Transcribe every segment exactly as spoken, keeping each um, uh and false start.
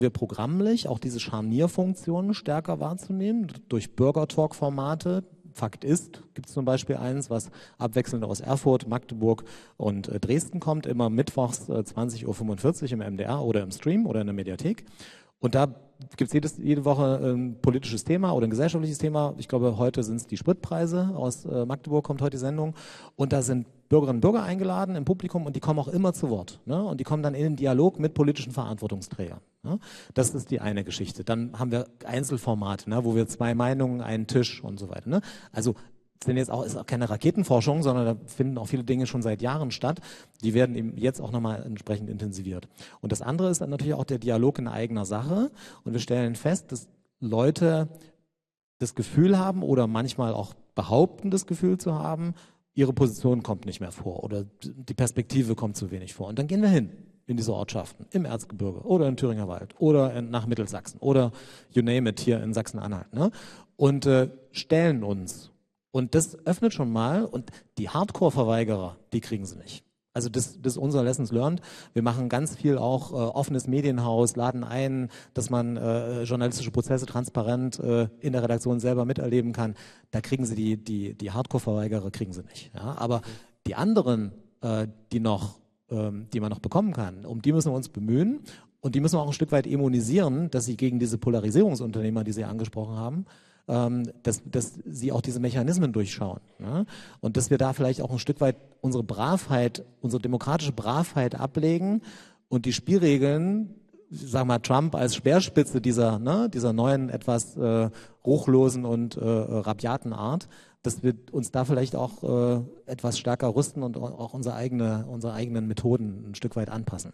wir programmlich auch diese Scharnierfunktionen stärker wahrzunehmen, durch Bürgertalk-Formate. Fakt ist, gibt es zum Beispiel eins, was abwechselnd aus Erfurt, Magdeburg und äh, Dresden kommt, immer mittwochs äh, zwanzig Uhr fünfundvierzig im M D R oder im Stream oder in der Mediathek. Und da gibt es jede Woche ein politisches Thema oder ein gesellschaftliches Thema. Ich glaube, heute sind es die Spritpreise. Aus äh, Magdeburg kommt heute die Sendung. Und da sind Bürgerinnen und Bürger eingeladen im Publikum und die kommen auch immer zu Wort. Ne? Und die kommen dann in den Dialog mit politischen Verantwortungsträgern. Ne? Das ist die eine Geschichte. Dann haben wir Einzelformate, ne? Wo wir zwei Meinungen, einen Tisch und so weiter. Ne? Also sind jetzt auch, ist auch keine Raketenforschung, sondern da finden auch viele Dinge schon seit Jahren statt. Die werden eben jetzt auch nochmal entsprechend intensiviert. Und das andere ist dann natürlich auch der Dialog in eigener Sache. Und wir stellen fest, dass Leute das Gefühl haben oder manchmal auch behaupten, das Gefühl zu haben, ihre Position kommt nicht mehr vor oder die Perspektive kommt zu wenig vor. Und dann gehen wir hin in diese Ortschaften, im Erzgebirge oder im Thüringer Wald oder in, nach Mittelsachsen oder you name it hier in Sachsen-Anhalt. Ne? Und äh, stellen uns. Und das öffnet schon mal und die Hardcore-Verweigerer, die kriegen sie nicht. Also das, das ist unser Lessons learned. Wir machen ganz viel auch äh, offenes Medienhaus, laden ein, dass man äh, journalistische Prozesse transparent äh, in der Redaktion selber miterleben kann. Da kriegen sie die, die, die Hardcore-Verweigerer kriegen sie nicht. Ja? Aber die anderen, äh, die noch, ähm, die man noch bekommen kann, um die müssen wir uns bemühen und die müssen wir auch ein Stück weit immunisieren, dass sie gegen diese Polarisierungsunternehmer, die Sie angesprochen haben, Dass, dass sie auch diese Mechanismen durchschauen. Ne? Und dass wir da vielleicht auch ein Stück weit unsere Bravheit, unsere demokratische Bravheit ablegen und die Spielregeln, sagen wir mal Trump als Speerspitze dieser, ne, dieser neuen, etwas äh, ruchlosen und äh, rabiaten Art, dass wir uns da vielleicht auch äh, etwas stärker rüsten und auch unsere, eigene, unsere eigenen Methoden ein Stück weit anpassen.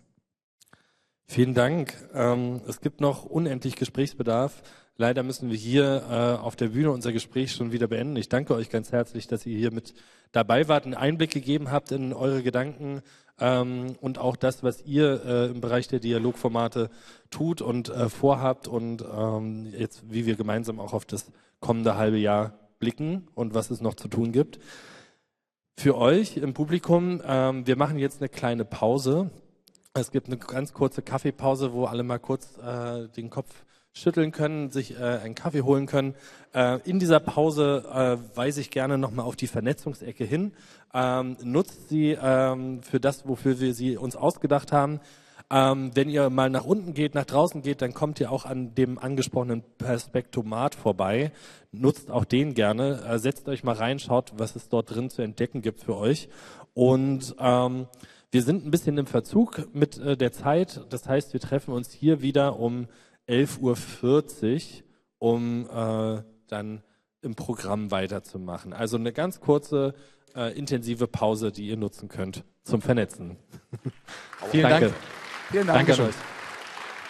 Vielen Dank. Ähm, es gibt noch unendlich Gesprächsbedarf. Leider müssen wir hier äh, auf der Bühne unser Gespräch schon wieder beenden. Ich danke euch ganz herzlich, dass ihr hier mit dabei wart, einen Einblick gegeben habt in eure Gedanken ähm, und auch das, was ihr äh, im Bereich der Dialogformate tut und äh, vorhabt und ähm, jetzt, wie wir gemeinsam auch auf das kommende halbe Jahr blicken und was es noch zu tun gibt. Für euch im Publikum, ähm, wir machen jetzt eine kleine Pause. Es gibt eine ganz kurze Kaffeepause, wo alle mal kurz äh, den Kopf schütteln können, sich äh, einen Kaffee holen können. Äh, in dieser Pause äh, weise ich gerne nochmal auf die Vernetzungsecke hin. Ähm, nutzt sie ähm, für das, wofür wir sie uns ausgedacht haben. Ähm, wenn ihr mal nach unten geht, nach draußen geht, dann kommt ihr auch an dem angesprochenen Perspektomat vorbei. Nutzt auch den gerne. Äh, setzt euch mal rein, schaut, was es dort drin zu entdecken gibt für euch. Und ähm, wir sind ein bisschen im Verzug mit äh, der Zeit. Das heißt, wir treffen uns hier wieder um elf Uhr vierzig, um äh, dann im Programm weiterzumachen. Also eine ganz kurze, äh, intensive Pause, die ihr nutzen könnt zum Vernetzen. Vielen Danke. Dank. Vielen Dank. Danke an euch.